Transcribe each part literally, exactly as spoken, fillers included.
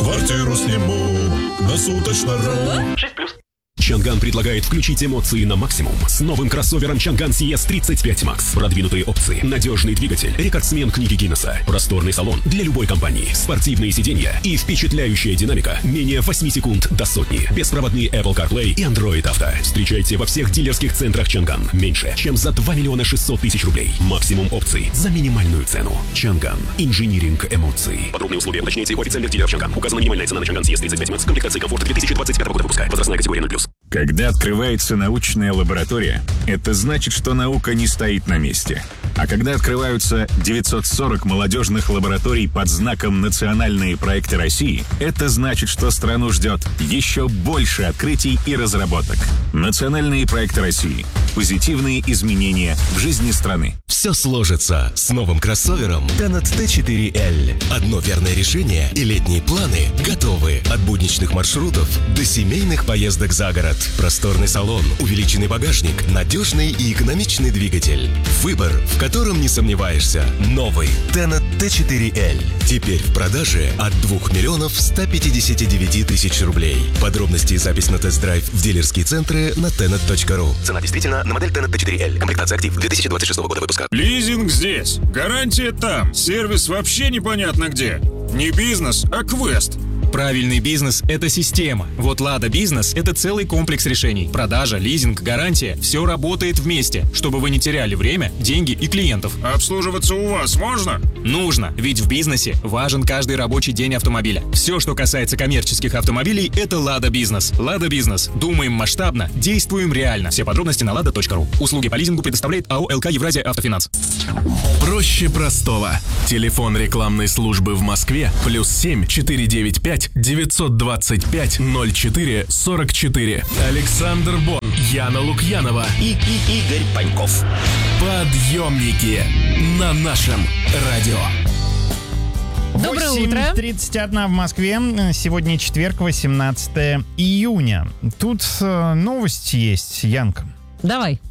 Квартиру сниму на суточно-ру. шесть плюс. Чанган предлагает включить эмоции на максимум с новым кроссовером Чанган си эс тридцать пять макс. Продвинутые опции, надежный двигатель, рекордсмен книги Гиннесса, просторный салон для любой компании, спортивные сиденья и впечатляющая динамика менее восемь секунд до сотни. Беспроводные Apple CarPlay и Android Auto. Встречайте во всех дилерских центрах Чанган. Меньше, чем за два миллиона шестьсот тысяч рублей. Максимум опций за минимальную цену. Чанган. Инжиниринг эмоций. Подробные условия уточняйте у официальных дилеров Чанган. Указана минимальная цена на Чанган си эс тридцать пять макс. Комплектации комфорт две тысячи двадцать пятого года выпуска. Возрастная категория ноль плюс. Когда открывается научная лаборатория, это значит, что наука не стоит на месте. А когда открываются девятьсот сорок молодежных лабораторий под знаком «Национальные проекты России», это значит, что страну ждет еще больше открытий и разработок. Национальные проекты России. Позитивные изменения в жизни страны. Все сложится с новым кроссовером Tenet ти четыре эл. Одно верное решение, и летние планы готовы. От будничных маршрутов до семейных поездок за город. Просторный салон, увеличенный багажник, надежный и экономичный двигатель. Выбор, в котором не сомневаешься. Новый Tenet ти четыре эл. Теперь в продаже от двух миллионов ста пятидесяти девяти тысяч рублей. Подробности и запись на тест-драйв в дилерские центры на tenet точка ру. Цена действительно на модель Tenet ти четыре эл. Комплектация актив две тысячи двадцать шестого года выпуска. Лизинг здесь. Гарантия там. Сервис вообще непонятно где. Не бизнес, а квест. Правильный бизнес – это система. Вот Лада Бизнес – это целый комплекс решений. Продажа, лизинг, гарантия – все работает вместе, чтобы вы не теряли время, деньги и клиентов. Обслуживаться у вас можно? Нужно, ведь в бизнесе важен каждый рабочий день автомобиля. Все, что касается коммерческих автомобилей – это Лада Бизнес. Лада Бизнес. Думаем масштабно, действуем реально. Все подробности на лада точка ру. Услуги по лизингу предоставляет АО эл ка Евразия Автофинанс. Проще простого. Телефон рекламной службы в Москве плюс семь четыре девять пять девятьсот двадцать пять ноль четыре сорок четыре. Александр Бон, Яна Лукьянова И, и Игорь Паньков. Подъемники на нашем радио. Доброе утро. восемь тридцать один в Москве. Сегодня четверг, восемнадцатое июня. Тут э, новость есть, Янка. Давай.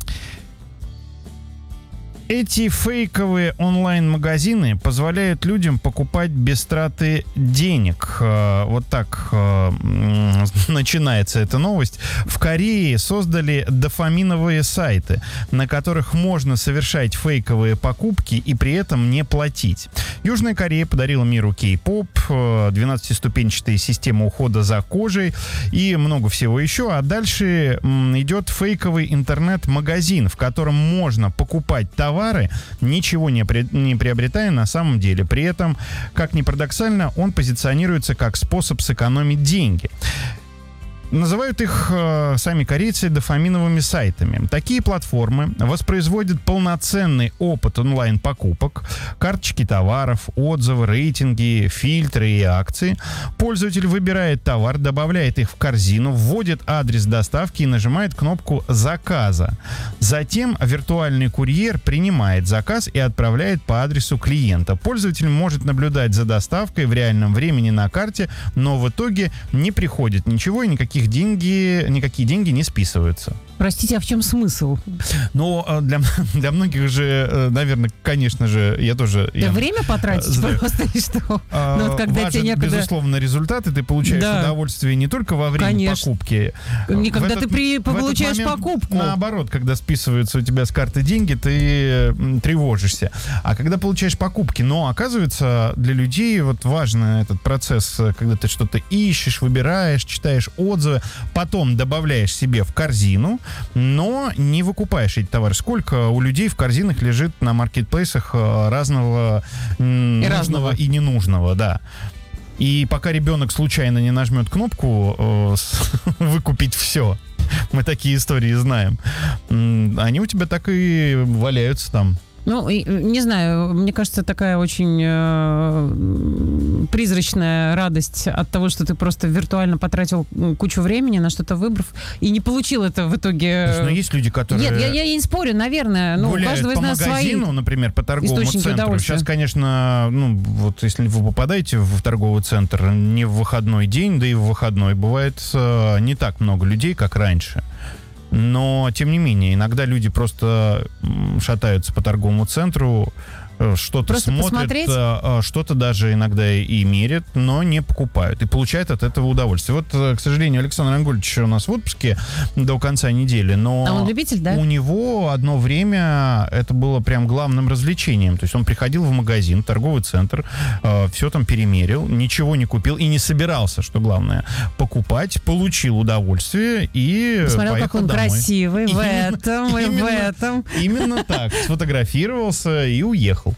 Эти фейковые онлайн-магазины позволяют людям покупать без траты денег. Вот так начинается эта новость. В Корее создали дофаминовые сайты, на которых можно совершать фейковые покупки и при этом не платить. Южная Корея подарила миру кей-поп, двенадцатиступенчатая система ухода за кожей и много всего еще. А дальше идет фейковый интернет-магазин, в котором можно покупать товары, ничего не, при, не приобретая на самом деле. При этом, как ни парадоксально, он позиционируется как способ сэкономить деньги. Называют их э, сами корейцы дофаминовыми сайтами. Такие платформы воспроизводят полноценный опыт онлайн-покупок, карточки товаров, отзывы, рейтинги, фильтры и акции. Пользователь выбирает товар, добавляет их в корзину, вводит адрес доставки и нажимает кнопку заказа. Затем виртуальный курьер принимает заказ и отправляет по адресу клиента. Пользователь может наблюдать за доставкой в реальном времени на карте, но в итоге не приходит ничего и никаких деньги, никакие деньги не списываются. Простите, а в чем смысл? Ну, для, для многих же, наверное, конечно же, я тоже... Да я, время потратить знаю. просто или что? А, ну, вот когда важен, тебе некогда... безусловно, результат, и ты получаешь да. удовольствие не только во время конечно. покупки. Не когда этот, ты при, получаешь момент, покупку. Наоборот, когда списываются у тебя с карты деньги, ты тревожишься. А когда получаешь покупки, но оказывается, для людей вот важен этот процесс, когда ты что-то ищешь, выбираешь, читаешь отзывы, потом добавляешь себе в корзину, но не выкупаешь эти товары. Сколько у людей в корзинах лежит на маркетплейсах разного и нужного разного. И ненужного, да. И пока ребенок случайно не нажмет кнопку э, «выкупить все», мы такие истории знаем, они у тебя так и валяются там. Ну, не знаю, мне кажется, такая очень э, призрачная радость от того, что ты просто виртуально потратил кучу времени на что-то выбрав и не получил это в итоге. Но есть люди, которые... Нет, я, я не спорю, наверное. Ну, гуляют у каждого по из нас магазину, свои например, по торговому центру. Сейчас, конечно, ну, вот если вы попадаете в торговый центр не в выходной день, да и в выходной, бывает э, не так много людей, как раньше. Но, тем не менее, иногда люди просто шатаются по торговому центру, что-то Просто смотрят, посмотреть? что-то даже иногда и мерят, но не покупают. И получают от этого удовольствие. Вот, к сожалению, Александр Ангольевич у нас в отпуске до конца недели, но а он любитель, да? у него одно время это было прям главным развлечением. То есть он приходил в магазин, торговый центр, все там перемерил, ничего не купил и не собирался, что главное, покупать, получил удовольствие и посмотрел, поехал как он домой. красивый в Именно- этом и в именно- этом. Именно так. Сфотографировался и уехал.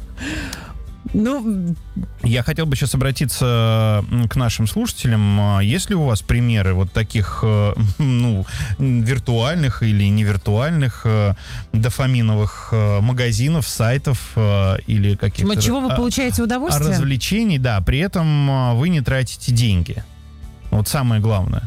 Ну, Я хотел бы сейчас обратиться м, к нашим слушателям. А есть ли у вас примеры вот таких, э, ну, виртуальных или невиртуальных э, дофаминовых э, магазинов, сайтов э, или каких-то... от чего вы а, получаете удовольствие? развлечений, да, при этом э, вы не тратите деньги. Вот самое главное.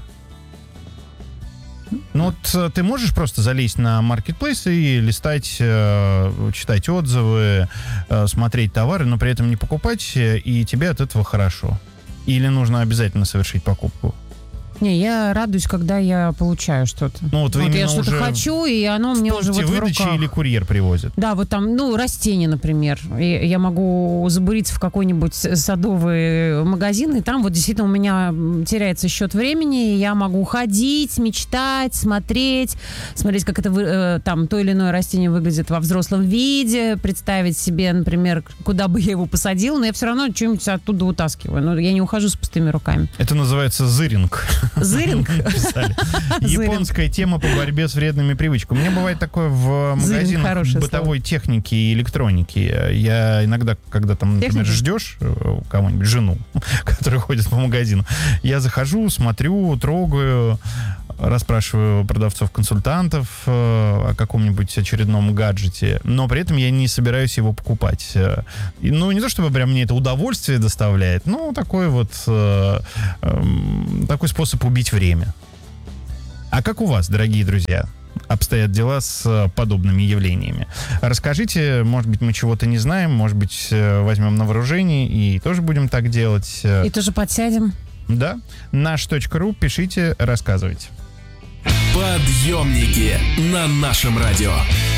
Ну вот э, ты можешь просто залезть на маркетплейс и листать, э, читать отзывы, э, смотреть товары, но при этом не покупать, э, и тебе от этого хорошо. Или нужно обязательно совершить покупку? Не, я радуюсь, когда я получаю что-то. Ну вот вы Вот я именно что-то уже хочу, и оно в мне уже пункте вот в выдачи руках. или курьер привозит? Да, вот там, ну, растения, например. И я могу забуриться в какой-нибудь садовый магазин, и там вот действительно у меня м, теряется счет времени, и я могу ходить, мечтать, смотреть, смотреть, как это вы- э, там то или иное растение выглядит во взрослом виде, представить себе, например, куда бы я его посадила, но я все равно что-нибудь оттуда утаскиваю. Но я не ухожу с пустыми руками. Это называется зыринг. Зыринг? Писали. Японская тема по борьбе с вредными привычками. У меня бывает такое в магазинах хорошее бытовой техники и электроники. Я иногда, когда там, например, Техники? ждешь э, кого-нибудь, жену, которая ходит по магазину, я захожу, смотрю, трогаю, расспрашиваю продавцов-консультантов э, о каком-нибудь очередном гаджете, но при этом я не собираюсь его покупать. Э, и, ну, не то чтобы прям мне это удовольствие доставляет, но такой вот э, э, такой способ убить время. А как у вас, дорогие друзья, обстоят дела с э, подобными явлениями? Расскажите, может быть, мы чего-то не знаем, может быть, э, возьмем на вооружение и тоже будем так делать. Э, И тоже подсядем. Да, наш.ру, пишите, рассказывайте. Подъемники на нашем радио.